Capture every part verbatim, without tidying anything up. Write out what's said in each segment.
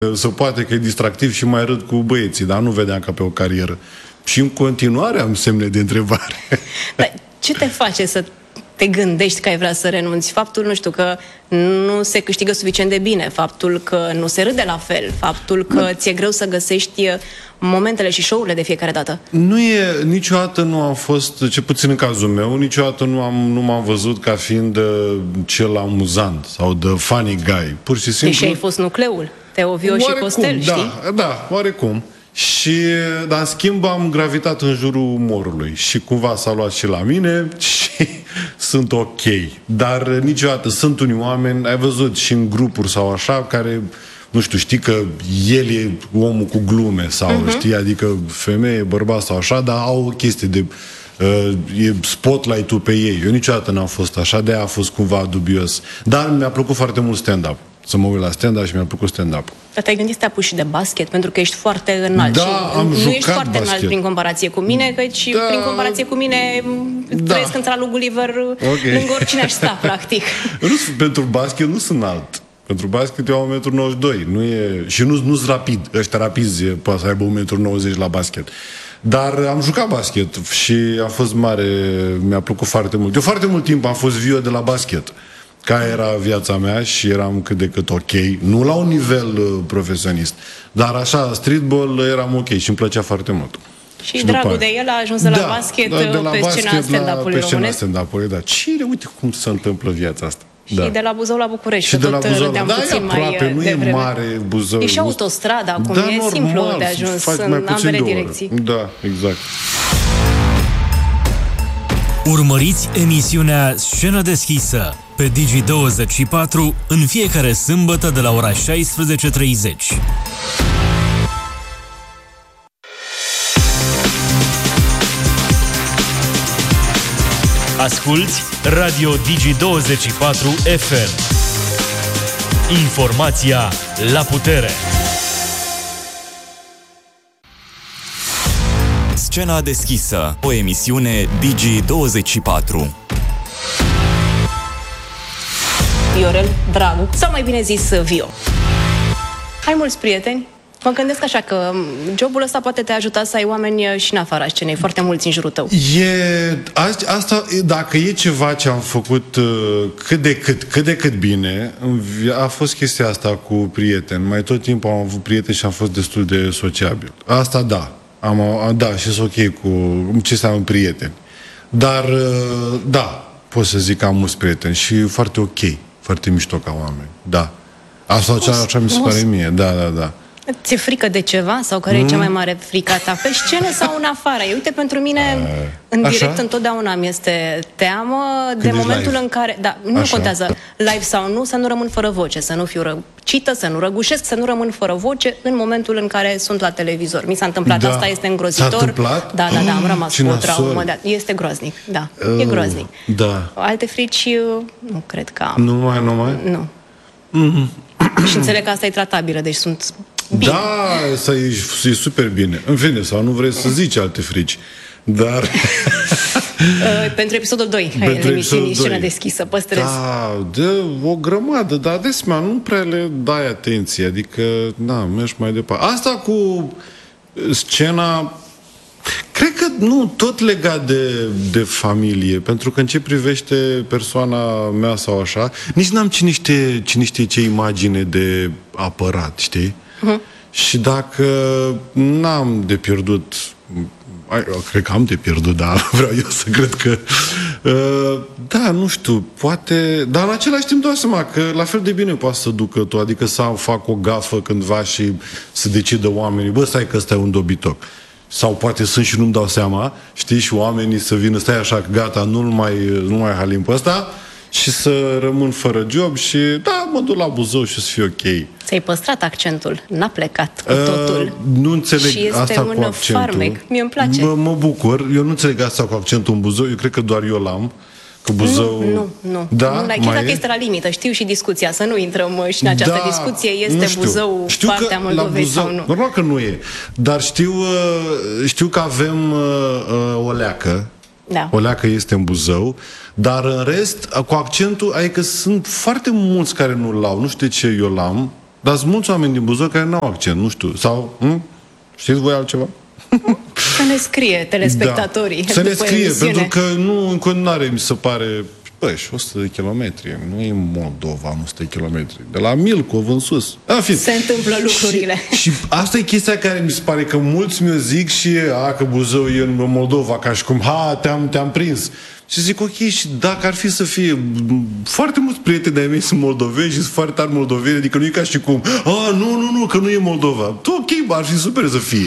Se poate că e distractiv și mai râd cu băieții, dar nu vedeam ca pe o carieră. Și în continuare am semne de întrebare. Dar ce te face să te gândești că ai vrea să renunți? Faptul, nu știu, că nu se câștigă suficient de bine, faptul că nu se râde la fel, faptul că da. ți-e greu să găsești momentele și show-urile de fiecare dată. Nu e, niciodată nu am fost, ce puțin în cazul meu, niciodată nu, am, nu m-am văzut ca fiind uh, cel amuzant sau de funny guy. Pur și simplu. Deși ai fost nucleul, Teovio și Costel, da, știi? Da, oarecum. Și, dar în schimb am gravitat în jurul umorului și cumva s-a luat și la mine și sunt ok. Dar niciodată sunt unii oameni, ai văzut și în grupuri sau așa, care, nu știu, știi că el e omul cu glume sau, uh-huh. știi, adică femeie, bărbat sau așa, dar au o chestie de uh, e spotlight-ul pe ei. Eu niciodată n-am fost așa, de-aia a fost cumva dubios. Dar mi-a plăcut foarte mult stand-up. Să mă uit la stand-up și mi-a plăcut stand-up. Dar te-ai gândit să te apuci și de basket? Pentru că ești foarte înalt. Da, și am nu jucat ești foarte basket. înalt prin comparație cu mine, căci da, prin comparație cu mine da. trăiesc în țara lui Gulliver, okay. lângă oricine aș sta, practic. Nu, pentru basket nu sunt înalt. Pentru basket eu am un metru nouăzeci și doi. Nu e, și nu sunt rapid. Ăștia rapizi poate să aibă un metru nouăzeci la basket. Dar am jucat basket și a fost mare, mi-a plăcut foarte mult. Eu foarte mult timp am fost viu de la basket. Care era viața mea și eram cât de cât ok. Nu la un nivel uh, profesionist. Dar așa, streetball eram ok și îmi plăcea foarte mult. Și, și dragul de el a ajuns de la da, basket da, de la pe basket scena stand-up-ului românesc. Stand-up-ului, da. Cine, uite cum se întâmplă viața asta. Și da. de la Buzău la București. Și de la Buzău, da, da, e aproape, nu e mare Buzău. E și autostrada acum, da, e normal, simplu de ajuns în ambele direcții. Da, exact. Urmăriți emisiunea Scenă deschisă pe Digi douăzeci și patru în fiecare sâmbătă de la ora șaisprezece treizeci. Asculți Radio Digi douăzeci și patru F M. Informația la putere. Scena deschisă, o emisiune Digi douăzeci și patru. Viorel Dragu, sau mai bine zis Vio. Ai mulți prieteni? Mă gândesc așa că jobul ăsta poate te ajuta să ai oameni și în afara scenei, foarte mulți în jurul tău. E, asta, dacă e ceva ce am făcut cât de cât, cât de cât bine, a fost chestia asta cu prieteni. Mai tot timpul am avut prieteni și am fost destul de sociabil. Asta da, am, da, și sunt ok cu ce înseamnă prieteni. Dar, da, pot să zic că am mulți prieteni și foarte ok, foarte mișto ca oameni, da. Asta așa, așa mi se pare mie, da, da, da. Ți-e frică de ceva? Sau care mm. e cea mai mare frică ta? Pe scenă sau în afară? Eu, uite, pentru mine, uh, în direct, așa? Întotdeauna mi este teamă Când de momentul live. În care... Da, nu așa. Contează live sau nu, să nu rămân fără voce, să nu fiu răcită, să nu răgușesc, să nu rămân fără voce în momentul în care sunt la televizor. Mi s-a întâmplat, da. Asta este îngrozitor. S-a întâmplat? Da, da, da, am rămas cu o traumă. Da. Este groaznic, da, uh, e groaznic. Da. Alte frici, nu cred că am. Nu mai, nu mai? Nu. Mm-hmm. Și înțeleg că asta e tratabilă, deci sunt... Bine. Da, să e, e super bine. În fine, sau nu vrei să zici alte frici. Dar... uh, pentru episodul doi, hai, în emisiunii Scenă deschisă, păstrez. Da, de o grămadă, dar adesea nu prea le dai atenție. Adică, da, mergi mai departe. Asta cu scena... Cred că nu, tot legat de, de familie, pentru că în ce privește persoana mea sau așa, nici n-am cine știe, cine știe ce imagine de apărat, știi? Uh-huh. Și dacă n-am de pierdut, cred că am de pierdut, dar vreau eu să cred că, da, nu știu, poate, dar în același timp dau seama că la fel de bine poate să ducă tot, adică să fac o gafă cândva și să decidă oamenii, bă, stai că ăsta e un dobitoc. Sau poate sunt și nu-mi dau seama, știi, și oamenii să vină, stai așa, gata, nu-l mai, nu mai halim pe ăsta și să rămân fără job și, da, mă duc la Buzău și o să fie ok. Ți-ai păstrat accentul, n-a plecat cu totul. Uh, nu înțeleg și este asta un cu accentul. farmec, mie îmi place. Mă, mă bucur, eu nu înțeleg asta cu accentul în Buzău, eu cred că doar eu l-am. Că Buzău... Nu, nu, nu. Da? Nu, chiar dacă este la limită, știu și discuția, să nu intrăm și în această da, discuție, este Buzău știu partea Moldovei Buzău, sau nu? Normal că nu e, dar știu, știu că avem uh, o leacă, da. O leacă este în Buzău, dar în rest, cu accentul, adică sunt foarte mulți care nu l-au, nu știu de ce eu l-am, Dar sunt mulți oameni din Buzău care n-au accent, nu știu. Sau, hm? Știți voi altceva? Să ne scrie telespectatorii. Da. Să ne scrie, emisiune. pentru că nu, în continuare mi se pare... Băi, și o sută de kilometri. Nu e Moldova, o sută de kilometri. De la Milcov în sus. A, fi. Se întâmplă lucrurile. Și, și asta e chestia care mi se pare că mulți mi-o zic și a, că Buzău e în Moldova, ca și cum, ha, te-am, te-am prins. Și zic, ok, și dacă ar fi să fie foarte mulți prieteni de-ai mei sunt moldoveni și sunt foarte tari moldoveni, adică nu e ca și cum, a, nu, nu, nu, că nu e Moldova. Ok, bă, ar fi super să fie.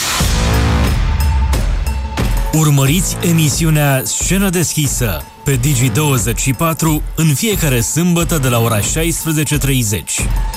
Urmăriți emisiunea Scenă deschisă pe Digi douăzeci și patru în fiecare sâmbătă de la ora șaisprezece și treizeci.